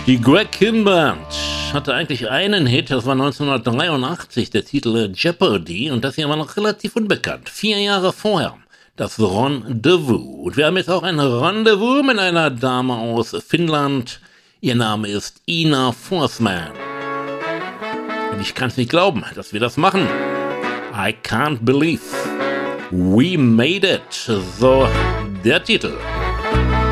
Die Greg Kihn Band hatte eigentlich einen Hit, das war 1983, der Titel Jeopardy, und das hier war noch relativ unbekannt. 4 Jahre vorher, das Rendezvous. Und wir haben jetzt auch ein Rendezvous mit einer Dame aus Finnland. Ihr Name ist Ina Forsman. Und ich kann es nicht glauben, dass wir das machen. I can't believe we made it. So, der Titel.